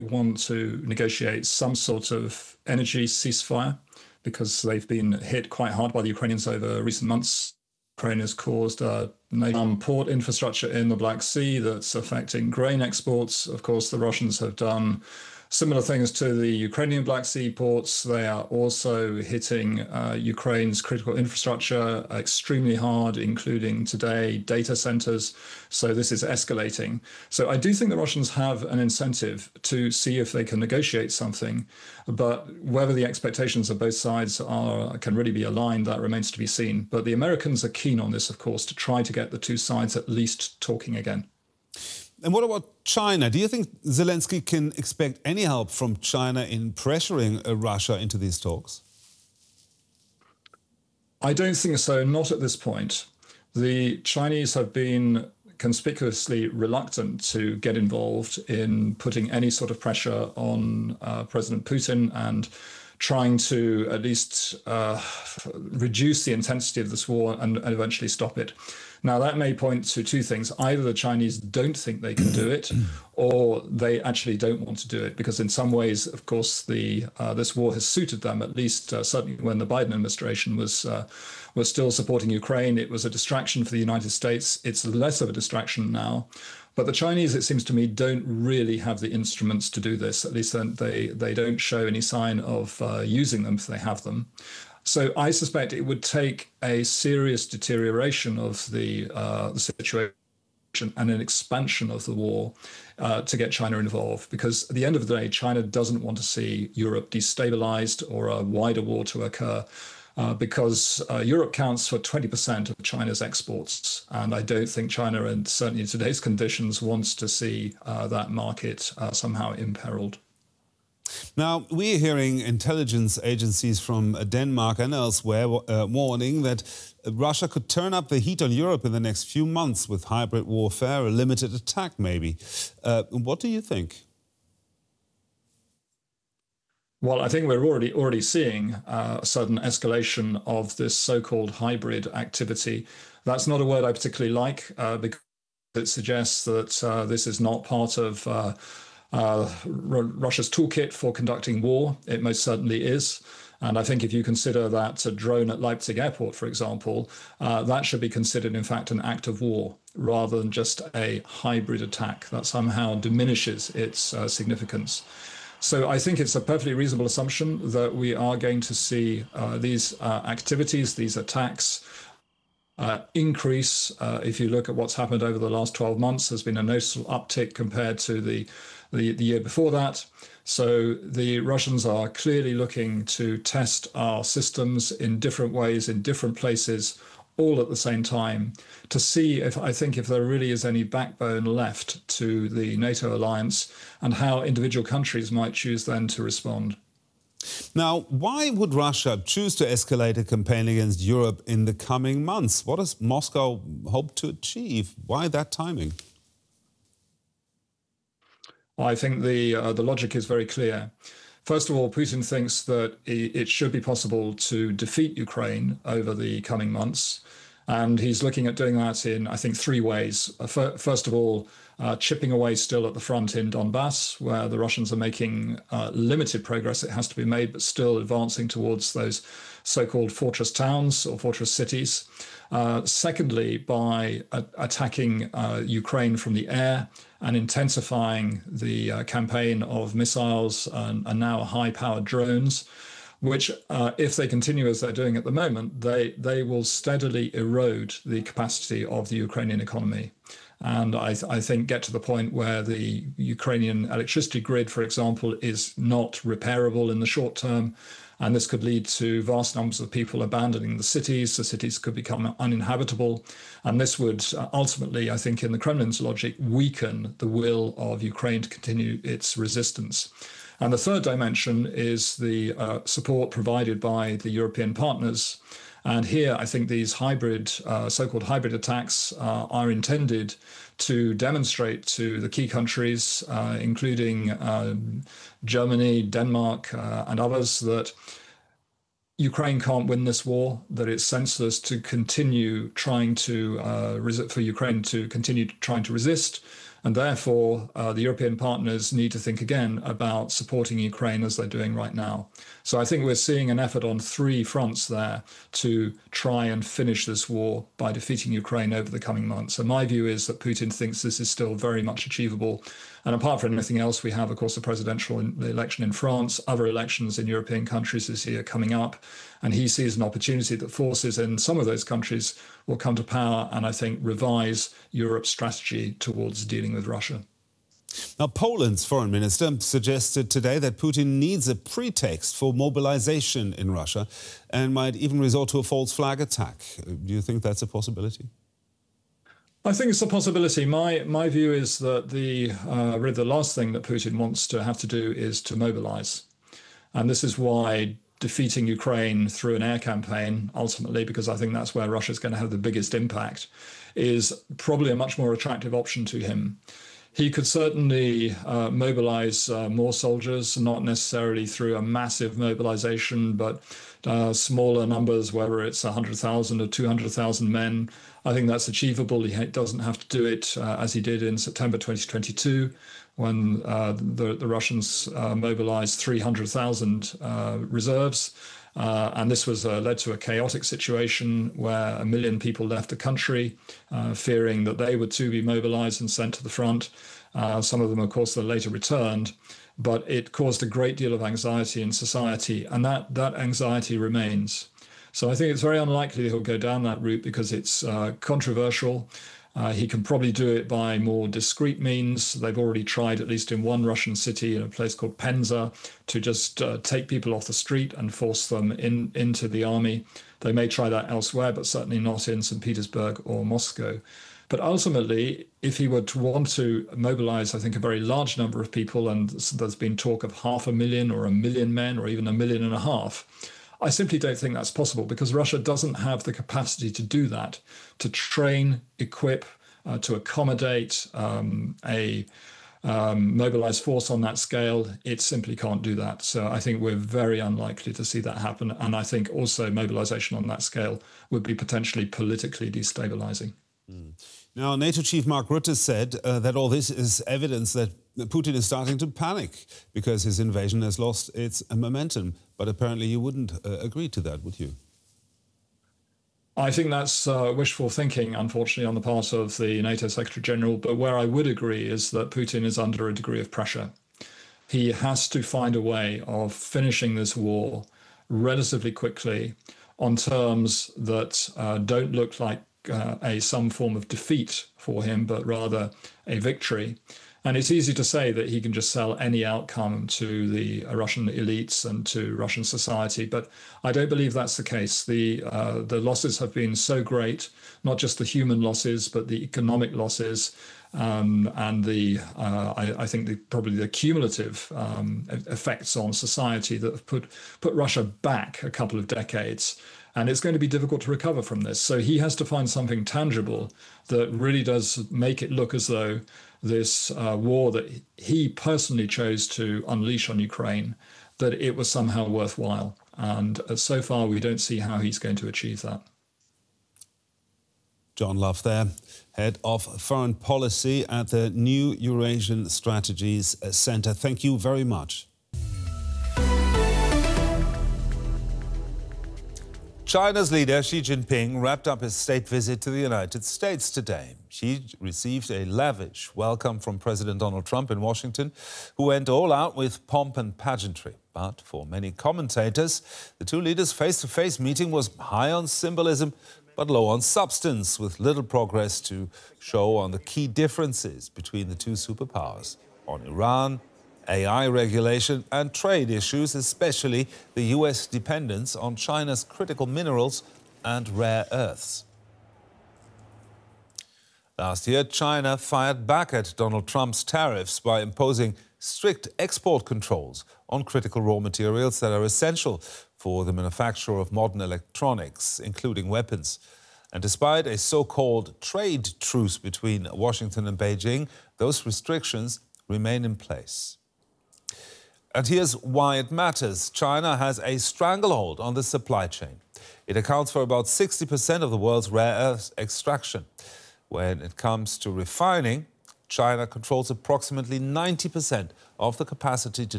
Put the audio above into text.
want to negotiate some sort of energy ceasefire because they've been hit quite hard by the Ukrainians over recent months. Ukraine has caused port infrastructure in the Black Sea that's affecting grain exports. Of course, the Russians have done similar things to the Ukrainian Black Sea ports. They are also hitting Ukraine's critical infrastructure extremely hard, including today data centers. So this is escalating. So I do think the Russians have an incentive to see if they can negotiate something, but whether the expectations of both sides can really be aligned, that remains to be seen. But the Americans are keen on this, of course, to try to get the two sides at least talking again. And what about China? Do you think Zelensky can expect any help from China in pressuring Russia into these talks? I don't think so, not at this point. The Chinese have been conspicuously reluctant to get involved in putting any sort of pressure on President Putin and trying to at least reduce the intensity of this war and eventually stop it. Now, that may point to two things. Either the Chinese don't think they can do it, or they actually don't want to do it, because in some ways, of course, this war has suited them, at least certainly when the Biden administration was still supporting Ukraine. It was a distraction for the United States. It's less of a distraction now. But the Chinese, it seems to me, don't really have the instruments to do this. At least they don't show any sign of using them if they have them. So I suspect it would take a serious deterioration of the situation and an expansion of the war to get China involved, because at the end of the day, China doesn't want to see Europe destabilized or a wider war to occur. Because Europe counts for 20% of China's exports. And I don't think China, and certainly in today's conditions, wants to see that market somehow imperiled. Now, we're hearing intelligence agencies from Denmark and elsewhere warning that Russia could turn up the heat on Europe in the next few months with hybrid warfare, a limited attack maybe. What do you think? Well, I think we're already seeing a sudden escalation of this so-called hybrid activity. That's not a word I particularly like because it suggests that this is not part of Russia's toolkit for conducting war. It most certainly is. And I think if you consider that a drone at Leipzig airport, for example, that should be considered, in fact, an act of war rather than just a hybrid attack that somehow diminishes its significance. So I think it's a perfectly reasonable assumption that we are going to see these activities, these attacks increase. If you look at what's happened over the last 12 months, there's been a noticeable uptick compared to the year before that. So the Russians are clearly looking to test our systems in different ways, in different places, all at the same time, to see if there really is any backbone left to the NATO alliance and how individual countries might choose then to respond. Now, why would Russia choose to escalate a campaign against Europe in the coming months? What does Moscow hope to achieve? Why that timing? I think the logic is very clear. First of all, Putin thinks that it should be possible to defeat Ukraine over the coming months. And he's looking at doing that in, I think, three ways. First of all, chipping away still at the front in Donbass, where the Russians are making limited progress. It has to be made, but still advancing towards those so-called fortress towns or fortress cities. Secondly, by attacking Ukraine from the air and intensifying the campaign of missiles and now high-powered drones, which, if they continue as they're doing at the moment, they will steadily erode the capacity of the Ukrainian economy. And I think get to the point where the Ukrainian electricity grid, for example, is not repairable in the short term. And this could lead to vast numbers of people abandoning the cities. The cities could become uninhabitable. And this would ultimately, I think, in the Kremlin's logic, weaken the will of Ukraine to continue its resistance. And the third dimension is the support provided by the European partners. And here, I think these so-called hybrid attacks are intended to demonstrate to the key countries, including Germany, Denmark, and others, that Ukraine can't win this war, that it's senseless to continue trying to for Ukraine to continue trying to resist, And therefore, the European partners need to think again about supporting Ukraine as they're doing right now. So I think we're seeing an effort on three fronts there to try and finish this war by defeating Ukraine over the coming months. So my view is that Putin thinks this is still very much achievable. And apart from anything else, we have, of course, the election in France, other elections in European countries this year coming up. And he sees an opportunity that forces in some of those countries will come to power and, I think, revise Europe's strategy towards dealing with Russia. Now, Poland's foreign minister suggested today that Putin needs a pretext for mobilization in Russia and might even resort to a false flag attack. Do you think that's a possibility? I think it's a possibility. My view is that really the last thing that Putin wants to have to do is to mobilize. And this is why defeating Ukraine through an air campaign, ultimately, because I think that's where Russia's going to have the biggest impact, is probably a much more attractive option to him. He could certainly mobilize more soldiers, not necessarily through a massive mobilization, but smaller numbers, whether it's 100,000 or 200,000 men. I think that's achievable. He doesn't have to do it as he did in September 2022, when the Russians mobilized 300,000 reserves. And this was led to a chaotic situation where 1 million people left the country, fearing that they would too be mobilized and sent to the front. Some of them, of course, later returned. But it caused a great deal of anxiety in society, and that anxiety remains. So I think it's very unlikely he'll go down that route because it's controversial. He can probably do it by more discreet means. They've already tried, at least in one Russian city, in a place called Penza, to just take people off the street and force them into the army. They may try that elsewhere, but certainly not in St. Petersburg or Moscow. But ultimately, if he were to want to mobilize, I think, a very large number of people, and there's been talk of 500,000 or 1 million men or even 1.5 million, I simply don't think that's possible because Russia doesn't have the capacity to do that, to train, equip, to accommodate a mobilized force on that scale. It simply can't do that. So I think we're very unlikely to see that happen. And I think also mobilization on that scale would be potentially politically destabilizing. Now, NATO chief Mark Rutte said that all this is evidence that Putin is starting to panic because his invasion has lost its momentum. But apparently you wouldn't agree to that, would you? I think that's wishful thinking, unfortunately, on the part of the NATO Secretary General. But where I would agree is that Putin is under a degree of pressure. He has to find a way of finishing this war relatively quickly on terms that don't look like some form of defeat for him, but rather a victory. And it's easy to say that he can just sell any outcome to the Russian elites and to Russian society, but I don't believe that's the case. The losses have been so great, not just the human losses, but the economic losses, and I think probably the cumulative effects on society that have put Russia back a couple of decades. And it's going to be difficult to recover from this. So he has to find something tangible that really does make it look as though this war that he personally chose to unleash on Ukraine, that it was somehow worthwhile. And so far, we don't see how he's going to achieve that. John Love there, Head of Foreign Policy at the New Eurasian Strategies Centre. Thank you very much. China's leader Xi Jinping wrapped up his state visit to the United States today. Xi received a lavish welcome from President Donald Trump in Washington, who went all out with pomp and pageantry. But for many commentators, the two leaders' face-to-face meeting was high on symbolism, but low on substance, with little progress to show on the key differences between the two superpowers on Iran, AI regulation and trade issues, especially the US dependence on China's critical minerals and rare earths. Last year, China fired back at Donald Trump's tariffs by imposing strict export controls on critical raw materials that are essential for the manufacture of modern electronics, including weapons. And despite a so-called trade truce between Washington and Beijing, those restrictions remain in place. And here's why it matters. China has a stranglehold on the supply chain. It accounts for about 60% of the world's rare earth extraction. When it comes to refining, China controls approximately 90% of the capacity to